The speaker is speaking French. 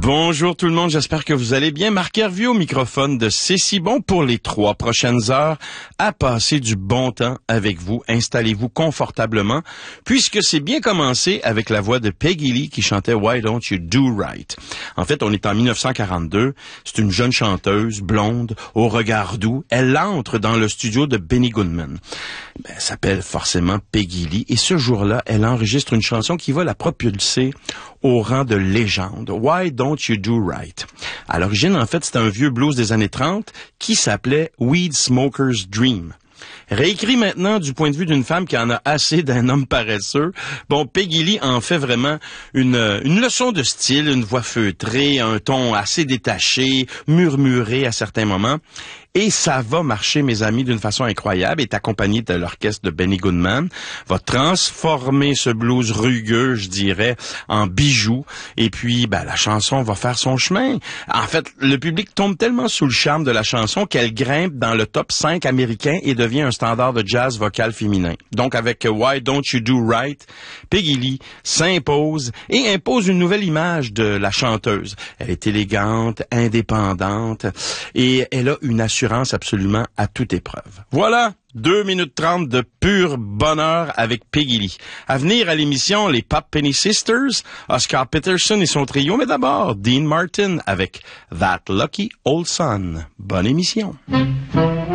Bonjour tout le monde, j'espère que vous allez bien. Marc Hervieux au microphone de C'est si bon pour les 3 prochaines heures à passer du bon temps avec vous. Installez-vous confortablement puisque c'est bien commencé avec la voix de Peggy Lee qui chantait Why Don't You Do Right. En fait, on est en 1942. C'est une jeune chanteuse blonde au regard doux. Elle entre dans le studio de Benny Goodman. Elle s'appelle forcément Peggy Lee et ce jour-là, elle enregistre une chanson qui va la propulser au rang de légende. Why Don't You Do Right? À l'origine, en fait, c'était un vieux blues des années 30 qui s'appelait Weed Smoker's Dream. Réécrit maintenant du point de vue d'une femme qui en a assez d'un homme paresseux. Bon, Peggy Lee en fait vraiment une leçon de style, une voix feutrée, un ton assez détaché, murmuré à certains moments. Et ça va marcher, mes amis, d'une façon incroyable. Est accompagné de l'orchestre de Benny Goodman. Va transformer ce blues rugueux, je dirais, en bijou. Et puis, la chanson va faire son chemin. En fait, le public tombe tellement sous le charme de la chanson qu'elle grimpe dans le top 5 américain et devient un standard de jazz vocal féminin. Donc, avec Why Don't You Do Right, Peggy Lee s'impose et impose une nouvelle image de la chanteuse. Elle est élégante, indépendante et elle a une assurance absolument à toute épreuve. Voilà, 2 minutes 30 de pur bonheur avec Peggy Lee. À venir à l'émission, les Pop Penny Sisters, Oscar Peterson et son trio, mais d'abord, Dean Martin avec That Lucky Old Son. Bonne émission.